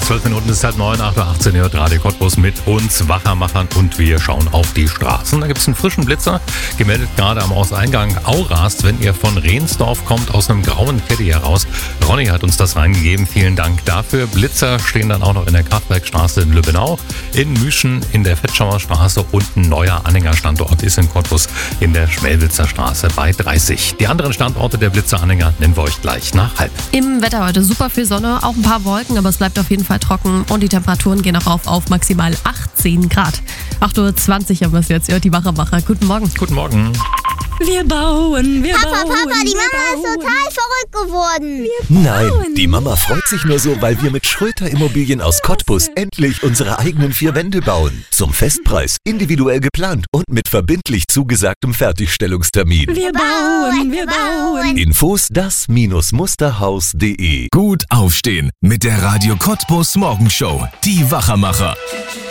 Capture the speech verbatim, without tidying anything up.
zwölf Minuten ist halb neun, acht Uhr achtzehn Uhr, Radio Cottbus mit uns Wachermachern und wir schauen auf die Straßen. Da gibt es einen frischen Blitzer, gemeldet gerade am Ortseingang Aurast, wenn ihr von Rehnsdorf kommt, aus einem grauen Caddy heraus. Ronny hat uns das reingegeben, vielen Dank dafür. Blitzer stehen dann auch noch in der Kraftwerkstraße in Lübbenau, in Müschen in der Fettschauer Straße und ein neuer Anhängerstandort ist in Cottbus in der Schmelwitzer Straße bei dreißig. Die anderen Standorte der Blitzer-Anhänger nennen wir euch gleich nach halb. Im Wetter heute super viel Sonne, auch ein paar Wolken, aber es bleibt auf jeden Fall trocken und die Temperaturen gehen auch rauf auf maximal achtzehn Grad. acht Uhr zwanzig haben wir es jetzt, ihr die Wachermacher. Guten Morgen. Guten Morgen. Wir bauen, wir Papa, bauen. Papa, die Mama wir ist bauen. total verrückt geworden. Nein, die Mama freut sich nur so, weil wir mit Schröter Immobilien aus Cottbus endlich unsere eigenen vier Wände bauen. Zum Festpreis, individuell geplant und mit verbindlich zugesagtem Fertigstellungstermin. Wir bauen, wir bauen. Infos das Musterhaus punkt de. Gut aufstehen mit der Radio Cottbus Morgenshow. Die Wachermacher.